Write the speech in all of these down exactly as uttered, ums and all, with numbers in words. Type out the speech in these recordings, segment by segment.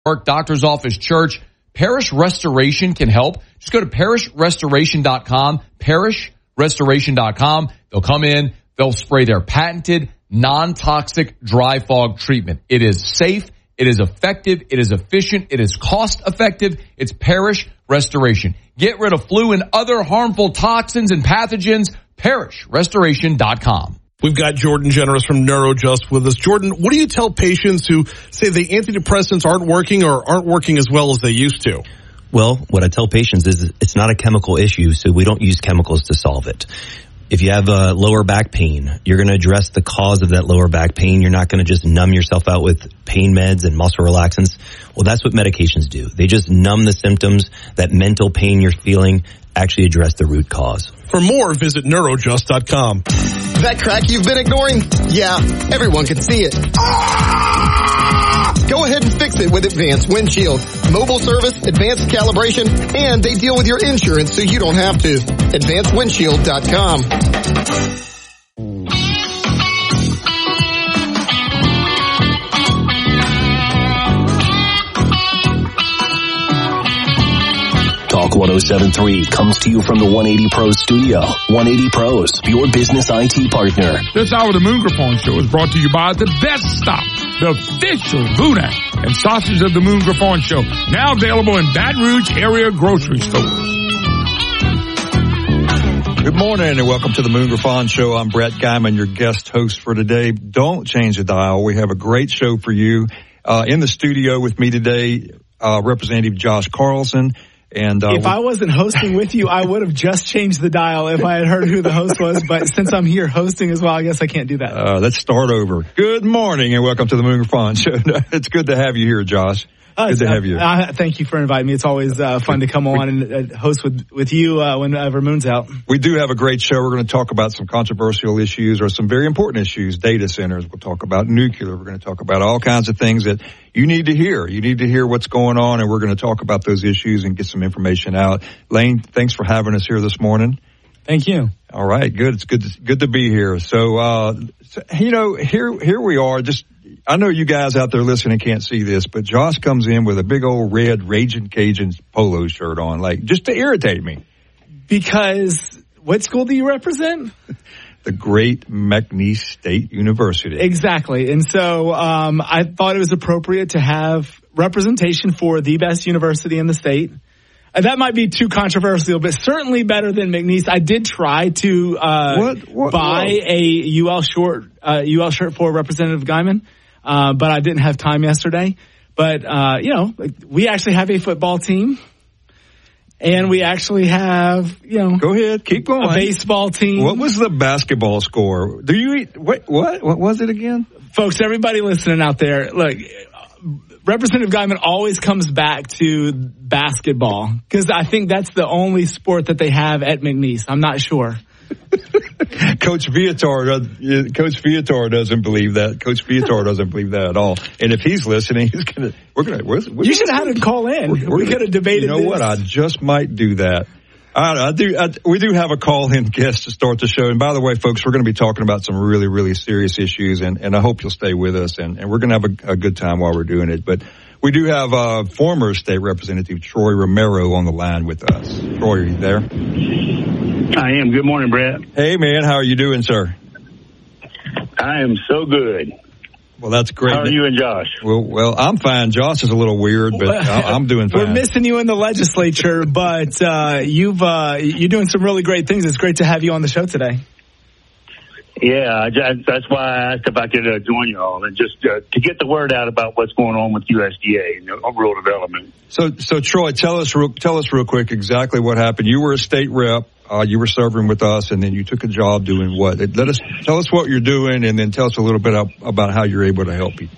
work, doctor's office, church. Parish Restoration can help. Just go to parish restoration dot com, parish restoration dot com. They'll come in. They'll spray their patented non-toxic dry fog treatment. It is safe. It is effective. It is efficient. It is cost effective. It's Parish Restoration. Get rid of flu and other harmful toxins and pathogens. parish restoration dot com. We've got Jordan Generous from NeuroJust with us. Jordan, what do you tell patients who say the antidepressants aren't working or aren't working as well as they used to? Well, what I tell patients is it's not a chemical issue, so we don't use chemicals to solve it. If you have a lower back pain, you're going to address the cause of that lower back pain. You're not going to just numb yourself out with pain meds and muscle relaxants. Well, that's what medications do. They just numb the symptoms. That mental pain you're feeling, actually address the root cause. For more, visit neurojust dot com. That crack you've been ignoring? Yeah, everyone can see it. Ah! Go ahead and fix it with Advanced Windshield. Mobile service, advanced calibration, and they deal with your insurance so you don't have to. advanced windshield dot com. Talk one oh seven point three comes to you from the one eighty Pros studio. one eighty Pros, your business I T partner. This hour of the Moon Griffon Show is brought to you by the Best Stop, the official Budak and sausage of the Moon Griffon Show. Now available in Baton Rouge area grocery stores. Good morning and welcome to the Moon Griffon Show. I'm Brett Guyman, your guest host for today. Don't change the dial. We have a great show for you. Uh, in the studio with me today, uh, Representative Josh Carlson. And uh, if I wasn't hosting with you, I would have just changed the dial if I had heard who the host was. But since I'm here hosting as well, I guess I can't do that. Uh, let's start over. Good morning and welcome to the Moon Griffon Show. It's good to have you here, Josh. Uh, good to have you. Uh, thank you for inviting me. It's always uh, fun to come on and uh, host with, with you uh, whenever Moon's out. We do have a great show. We're going to talk about some controversial issues or some very important issues. Data centers. We'll talk about nuclear. We're going to talk about all kinds of things that you need to hear. You need to hear what's going on, and we're going to talk about those issues and get some information out. Lane, thanks for having us here this morning. Thank you. All right, good. It's good to, good to be here. So, uh, so, you know, here here we are. Just I know you guys out there listening can't see this, but Josh comes in with a big old red Raging Cajuns polo shirt on, like just to irritate me. Because what school do you represent? The great McNeese State University. Exactly. And so um, I thought it was appropriate to have representation for the best university in the state. Uh, that might be too controversial, but certainly better than McNeese. I did try to uh, what? What? buy Whoa. a U L short, uh, U L shirt for Representative Guyman, uh, but I didn't have time yesterday. But, uh, you know, we actually have a football team. And we actually have, you know, go ahead, keep going. A baseball team. What was the basketball score? Do you eat? What? What? What was it again? Folks, everybody listening out there, look, Representative Guyman always comes back to basketball because I think that's the only sport that they have at McNeese. I'm not sure. Coach Viator, does, Coach Viator doesn't believe that. Coach Viator doesn't believe that at all. And if he's listening, he's gonna. We're gonna. We're, we're you should have had him call in. We're, we're we could have debated. You know this. what? I just might do that. I, I do. I, we do have a call-in guest to start the show. And by the way, folks, we're going to be talking about some really, really serious issues. And, and I hope you'll stay with us. And, and we're going to have a, a good time while we're doing it. But we do have uh, former state representative Troy Romero on the line with us. Troy, are you there? I am. Good morning, Brett. Hey, man. How are you doing, sir? I am so good. Well, that's great. How are you and Josh? Well, well, I'm fine. Josh is a little weird, but I'm doing fine. We're missing you in the legislature, but uh, you've uh, you're doing some really great things. It's great to have you on the show today. Yeah, that's why I asked if I could uh, join you all and just uh, to get the word out about what's going on with U S D A and rural development. So, so Troy, tell us real, tell us real quick exactly what happened. You were a state rep. Uh, you were serving with us, and then you took a job doing what? Let us tell us what you're doing, and then tell us a little bit about how you're able to help people.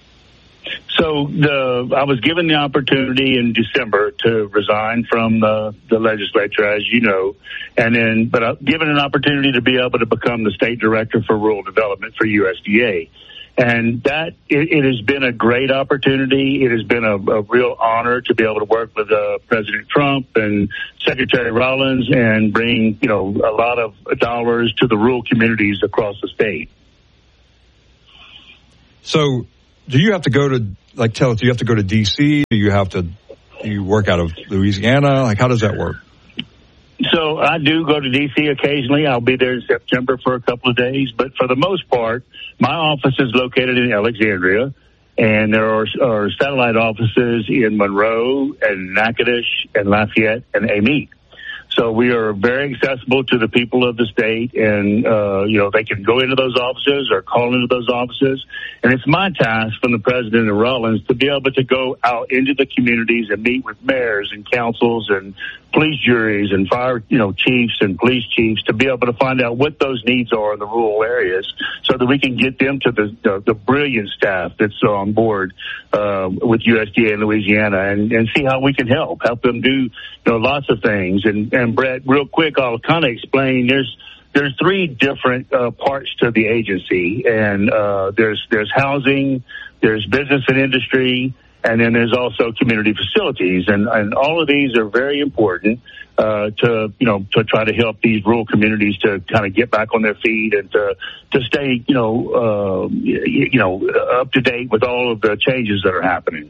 So the I was given the opportunity in December to resign from the, the legislature, as you know, and then but uh, given an opportunity to be able to become the state director for rural development for U S D A. And that, it, it has been a great opportunity. It has been a, a real honor to be able to work with uh, President Trump and Secretary Rollins and bring, you know, a lot of dollars to the rural communities across the state. So do you have to go to, like, tell us, do you have to go to D C? Do you have to, do you work out of Louisiana? Like, how does that work? So I do go to D C occasionally. I'll be there in September for a couple of days. But for the most part, my office is located in Alexandria, and there are, are satellite offices in Monroe and Natchitoches and Lafayette and Amite. So we are very accessible to the people of the state, and, uh, you know, they can go into those offices or call into those offices. And it's my task from the president of Rollins to be able to go out into the communities and meet with mayors and councils and police juries and fire, you know, chiefs and police chiefs to be able to find out what those needs are in the rural areas so that we can get them to the, the, the brilliant staff that's on board, uh, with U S D A in Louisiana and, and see how we can help, help them do, you know, lots of things. And, and Brett, real quick, I'll kind of explain. There's, there's three different, uh, parts to the agency, and, uh, there's, there's housing, there's business and industry, and then there's also community facilities, and, and all of these are very important uh, to, you know, to try to help these rural communities to kind of get back on their feet and to to stay, you know, uh, you, you know, up to date with all of the changes that are happening.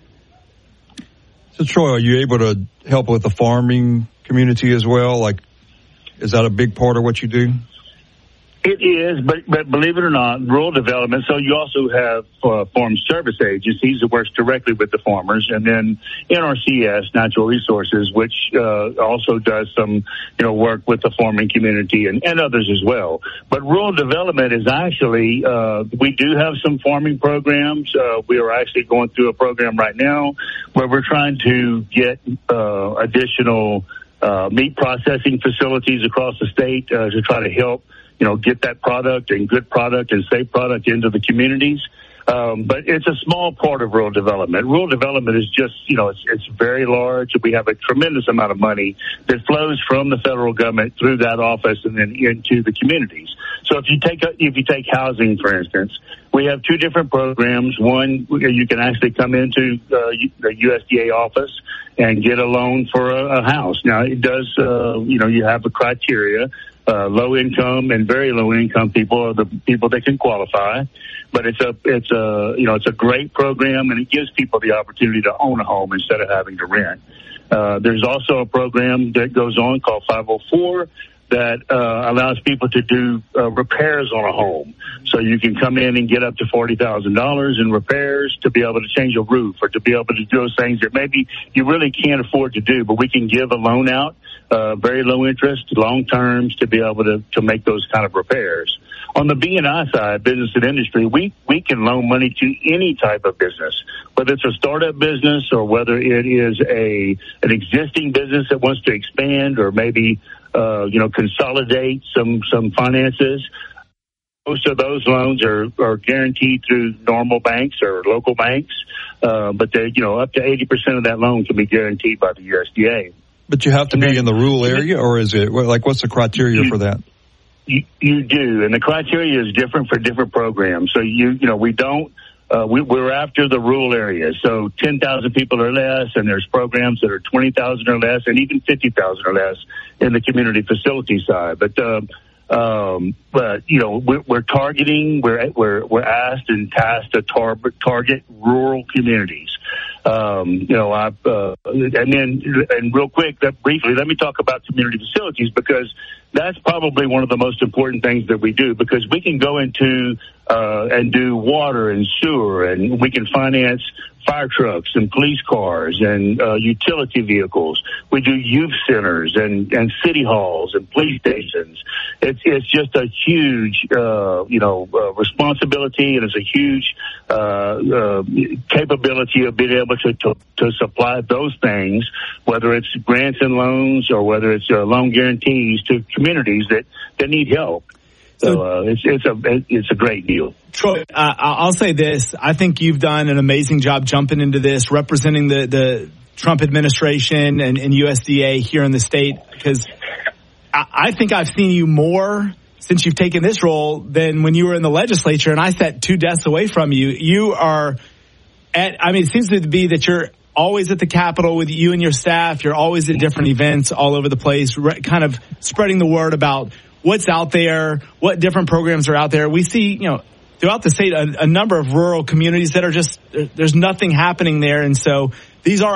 So, Troy, are you able to help with the farming community as well? Like, is that a big part of what you do? It is, but, but believe it or not, rural development. So you also have uh, farm service agencies that works directly with the farmers, and then N R C S, Natural Resources, which uh, also does some, you know, work with the farming community and, and others as well. But rural development is actually, uh, we do have some farming programs. Uh, we are actually going through a program right now where we're trying to get uh, additional uh, meat processing facilities across the state uh, to try to help, you know, get that product and good product and safe product into the communities. Um, but it's a small part of rural development. Rural development is just, you know, it's, it's very large. We have a tremendous amount of money that flows from the federal government through that office and then into the communities. So if you take, if you take housing, for instance, we have two different programs. One, you can actually come into uh, the U S D A office and get a loan for a, a house. Now, it does, uh, you know, you have a criteria. Uh, low income and very low income people are the people that can qualify, but it's a, it's a, you know, it's a great program, and it gives people the opportunity to own a home instead of having to rent. Uh, there's also a program that goes on called five oh four that, uh, allows people to do, uh, repairs on a home. So you can come in and get up to forty thousand dollars in repairs to be able to change a roof or to be able to do those things that maybe you really can't afford to do, but we can give a loan out. Uh, very low interest, long terms to be able to, to make those kind of repairs. On the B and I side, business and industry, we, we can loan money to any type of business, whether it's a startup business or whether it is a, an existing business that wants to expand or maybe, uh, you know, consolidate some, some finances. Most of those loans are, are guaranteed through normal banks or local banks. Uh, but they, you know, up to eighty percent of that loan can be guaranteed by the U S D A. But you have to be in the rural area, or is it, like, what's the criteria you, for that? You, you do, and the criteria is different for different programs. So, you you know, we don't, uh, we, we're after the rural areas. So ten thousand people or less, and there's programs that are twenty thousand or less, and even fifty thousand or less in the community facility side. But, uh, um, but, you know, we're, we're targeting, we're, we're, we're asked and tasked to tar- target rural communities. Um, you know, I, uh, and then, and real quick, that briefly, let me talk about community facilities, because that's probably one of the most important things that we do, because we can go into, uh, and do water and sewer, and we can finance fire trucks and police cars and, uh, utility vehicles. We do youth centers and, and city halls and police stations. It's, it's just a huge, uh, you know, uh, responsibility, and it's a huge, uh, uh, capability of being able to, to, to supply those things, whether it's grants and loans or whether it's uh, loan guarantees to communities that, that need help. So uh, it's it's a it's a great deal. Troy, uh, I'll say this: I think you've done an amazing job jumping into this, representing the, the Trump administration and, and U S D A here in the state. Because I, I think I've seen you more since you've taken this role than when you were in the legislature, and I sat two desks away from you. You are at. I mean, it seems to be that you're always at the Capitol with you and your staff. You're always at different events all over the place, re- kind of spreading the word about what's out there, what different programs are out there. We see, you know, throughout the state a, a number of rural communities that are just, there's nothing happening there. And so these are